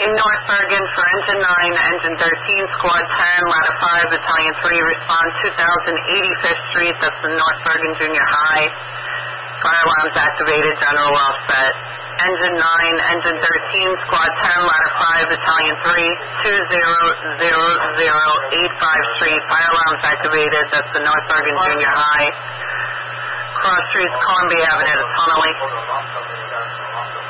In North Bergen for Engine 9, Engine 13, Squad 10, Ladder 5, Battalion 3, respond 2085th Street, that's the North Bergen Junior High. Fire alarms activated, general well set. Engine 9, Engine 13, Squad 10, Ladder 5, Battalion 3, 200085 Street. Fire alarms activated, that's the North Bergen Junior High. Cross Streets, Columbia Avenue to Tunnelly.